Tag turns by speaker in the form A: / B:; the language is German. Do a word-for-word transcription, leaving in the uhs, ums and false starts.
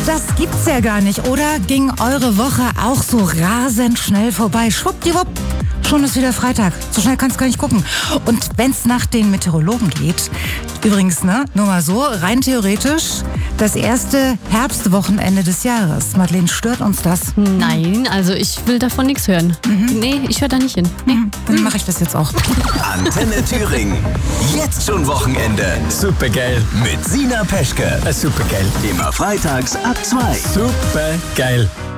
A: Das gibt's ja gar nicht, oder? Ging eure Woche auch so rasend schnell vorbei? Schwuppdiwupp, schon ist wieder Freitag. So schnell kannst du gar nicht gucken. Und wenn's nach den Meteorologen geht, übrigens, ne, nur mal so, rein theoretisch, das erste Herbstwochenende des Jahres. Madeleine, stört uns das?
B: Nein, also ich will davon nichts hören. Mhm. Nee, ich höre da nicht hin. Nee.
A: Mhm. Dann mache ich das jetzt auch.
C: Antenne Thüringen. Jetzt schon Wochenende.
D: Supergeil.
C: Mit Sina Peschke.
D: Supergeil.
C: Immer freitags ab zwei.
D: Supergeil.